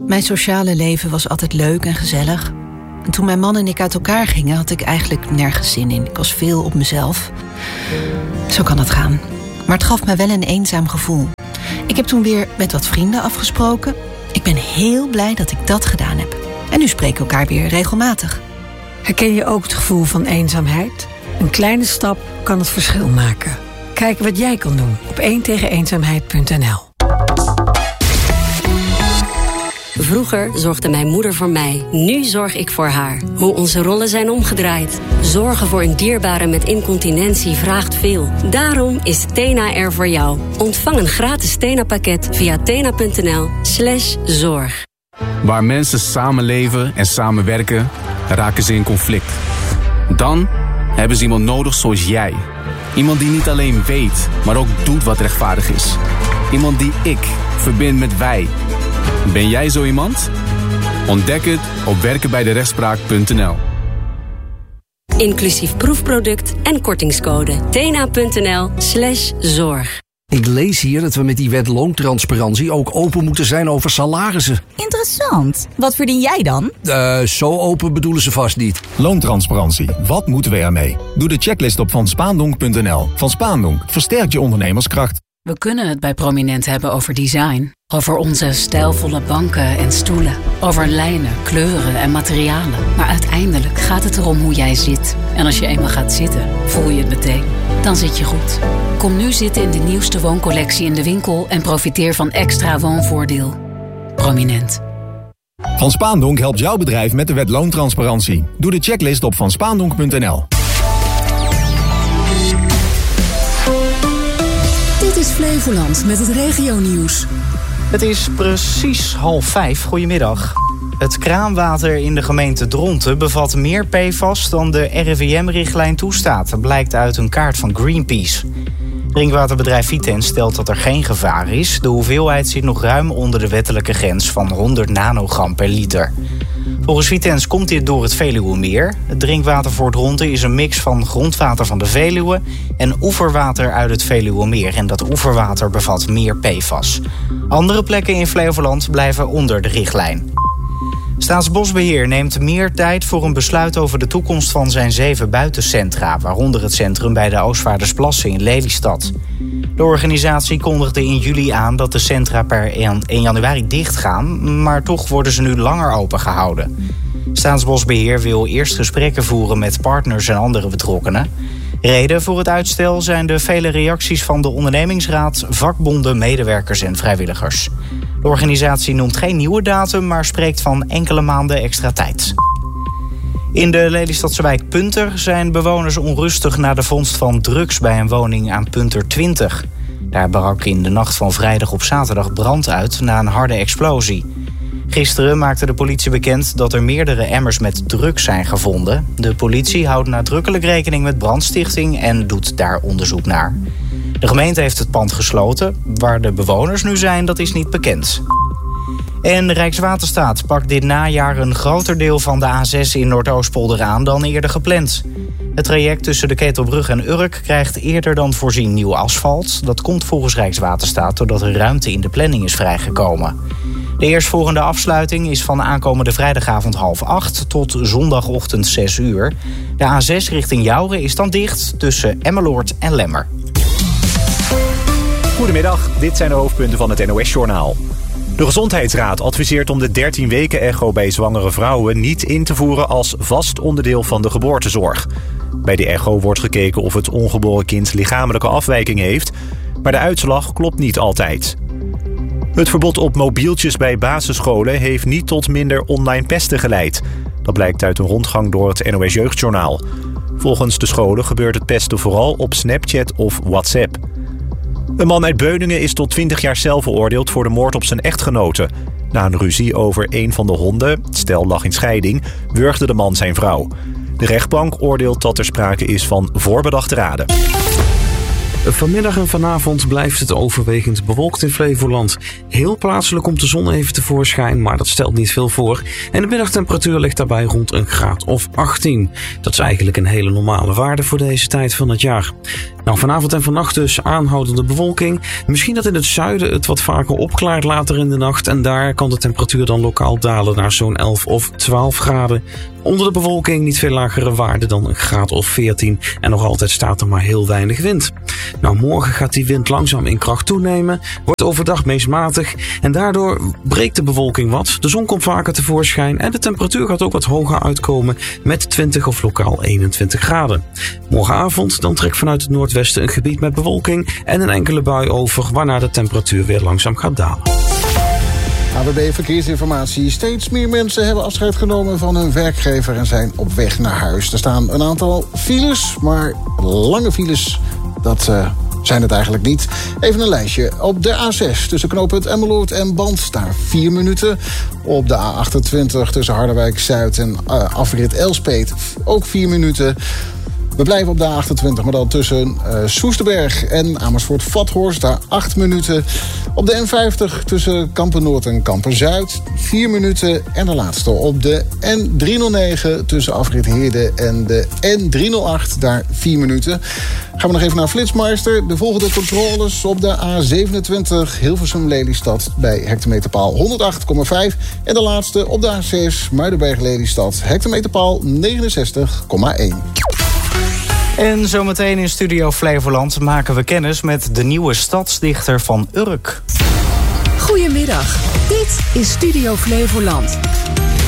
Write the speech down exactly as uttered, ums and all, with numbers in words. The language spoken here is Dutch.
Mijn sociale leven was altijd leuk en gezellig. En toen mijn man en ik uit elkaar gingen, had ik eigenlijk nergens zin in. Ik was veel op mezelf. Zo kan het gaan. Maar het gaf me wel een eenzaam gevoel. Ik heb toen weer met wat vrienden afgesproken. Ik ben heel blij dat ik dat gedaan heb. En nu spreken we elkaar weer regelmatig. Herken je ook het gevoel van eenzaamheid? Een kleine stap kan het verschil maken. Kijk wat jij kan doen op één tegen eenzaamheid punt n l. Vroeger zorgde mijn moeder voor mij. Nu zorg ik voor haar. Hoe onze rollen zijn omgedraaid. Zorgen voor een dierbare met incontinentie vraagt veel. Daarom is Tena er voor jou. Ontvang een gratis Tena-pakket via tena.nl slash zorg. Waar mensen samenleven en samenwerken, raken ze in conflict. Dan hebben ze iemand nodig zoals jij. Iemand die niet alleen weet, maar ook doet wat rechtvaardig is. Iemand die ik verbind met wij. Ben jij zo iemand? Ontdek het op werken bij de rechtspraak punt n l. Inclusief proefproduct en kortingscode. tena.nl slash zorg. Ik lees hier dat we met die wet loontransparantie ook open moeten zijn over salarissen. Interessant. Wat verdien jij dan? Uh, zo open bedoelen ze vast niet. Loontransparantie. Wat moeten we ermee? Doe de checklist op van spaandonk punt n l. Van Spaandonk versterkt je ondernemerskracht. We kunnen het bij Prominent hebben over design. Over onze stijlvolle banken en stoelen. Over lijnen, kleuren en materialen. Maar uiteindelijk gaat het erom hoe jij zit. En als je eenmaal gaat zitten, voel je het meteen. Dan zit je goed. Kom nu zitten in de nieuwste wooncollectie in de winkel en profiteer van extra woonvoordeel. Prominent. Van Spaandonk helpt jouw bedrijf met de wet loontransparantie. Doe de checklist op van spaandonk punt n l. Dit is Flevoland met het regionieuws. Het is precies half vijf. Goedemiddag. Het kraanwater in de gemeente Dronten bevat meer P F A S dan de R I V M-richtlijn toestaat. Dat blijkt uit een kaart van Greenpeace. Drinkwaterbedrijf Vitens stelt dat er geen gevaar is. De hoeveelheid zit nog ruim onder de wettelijke grens van honderd nanogram per liter. Volgens Vitens komt dit door het Veluwemeer. Het drinkwater voor Dronten is een mix van grondwater van de Veluwe en oeverwater uit het Veluwemeer. En dat oeverwater bevat meer P F A S. Andere plekken in Flevoland blijven onder de richtlijn. Staatsbosbeheer neemt meer tijd voor een besluit over de toekomst van zijn zeven buitencentra, waaronder het centrum bij de Oostvaardersplassen in Lelystad. De organisatie kondigde in juli aan dat de centra per één januari dichtgaan, maar toch worden ze nu langer open gehouden. Staatsbosbeheer wil eerst gesprekken voeren met partners en andere betrokkenen. Reden voor het uitstel zijn de vele reacties van de ondernemingsraad, vakbonden, medewerkers en vrijwilligers. De organisatie noemt geen nieuwe datum, maar spreekt van enkele maanden extra tijd. In de Lelystadse wijk Punter zijn bewoners onrustig na de vondst van drugs bij een woning aan Punter twintig. Daar brak in de nacht van vrijdag op zaterdag brand uit na een harde explosie. Gisteren maakte de politie bekend dat er meerdere emmers met drugs zijn gevonden. De politie houdt nadrukkelijk rekening met brandstichting en doet daar onderzoek naar. De gemeente heeft het pand gesloten. Waar de bewoners nu zijn, dat is niet bekend. En Rijkswaterstaat pakt dit najaar een groter deel van de A zes in Noordoostpolder aan dan eerder gepland. Het traject tussen de Ketelbrug en Urk krijgt eerder dan voorzien nieuw asfalt. Dat komt volgens Rijkswaterstaat doordat er ruimte in de planning is vrijgekomen. De eerstvolgende afsluiting is van aankomende vrijdagavond half acht tot zondagochtend zes uur. De A zes richting Jouren is dan dicht tussen Emmeloord en Lemmer. Goedemiddag, dit zijn de hoofdpunten van het N O S-journaal. De Gezondheidsraad adviseert om de dertien weken echo bij zwangere vrouwen niet in te voeren als vast onderdeel van de geboortezorg. Bij de echo wordt gekeken of het ongeboren kind lichamelijke afwijking heeft, maar de uitslag klopt niet altijd. Het verbod op mobieltjes bij basisscholen heeft niet tot minder online pesten geleid. Dat blijkt uit een rondgang door het N O S-jeugdjournaal. Volgens de scholen gebeurt het pesten vooral op Snapchat of WhatsApp. Een man uit Beuningen is tot twintig jaar cel veroordeeld voor de moord op zijn echtgenote. Na een ruzie over een van de honden, het stel lag in scheiding, wurgde de man zijn vrouw. De rechtbank oordeelt dat er sprake is van voorbedachte raden. Vanmiddag en vanavond blijft het overwegend bewolkt in Flevoland. Heel plaatselijk komt de zon even tevoorschijn, maar dat stelt niet veel voor. En de middagtemperatuur ligt daarbij rond een graad of achttien. Dat is eigenlijk een hele normale waarde voor deze tijd van het jaar. Nou, vanavond en vannacht dus aanhoudende bewolking. Misschien dat in het zuiden het wat vaker opklaart later in de nacht. En daar kan de temperatuur dan lokaal dalen naar zo'n elf of twaalf graden. Onder de bewolking niet veel lagere waarden dan een graad of veertien. En nog altijd staat er maar heel weinig wind. Nou, morgen gaat die wind langzaam in kracht toenemen. Wordt overdag meest matig. En daardoor breekt de bewolking wat. De zon komt vaker tevoorschijn. En de temperatuur gaat ook wat hoger uitkomen. Met twintig of lokaal eenentwintig graden. Morgenavond dan trekt vanuit het noordwesten een gebied met bewolking. En een enkele bui over. Waarna de temperatuur weer langzaam gaat dalen. A W B Verkeersinformatie. Steeds meer mensen hebben afscheid genomen van hun werkgever en zijn op weg naar huis. Er staan een aantal files, maar lange files, dat uh, zijn het eigenlijk niet. Even een lijstje. Op de A zes tussen knooppunt Emmeloord en Band daar vier minuten. Op de A achtentwintig tussen Harderwijk-Zuid en uh, afrit Elspeet ook vier minuten. We blijven op de A achtentwintig, maar dan tussen uh, Soesterberg en Amersfoort-Vathorst. Daar acht minuten. Op de N vijftig tussen Kampen-Noord en Kampen-Zuid. vier minuten. En de laatste op de N driehonderdnegen tussen Afrit Heerde en de N driehonderdacht. Daar vier minuten. Gaan we nog even naar Flitsmeister. De volgende controles op de A zevenentwintig Hilversum-Lelystad bij hectometerpaal honderdacht komma vijf. En de laatste op de A zes Muidenberg-Lelystad hectometerpaal negenenzestig komma één. En zometeen in Studio Flevoland maken we kennis met de nieuwe stadsdichter van Urk. Goedemiddag, dit is Studio Flevoland.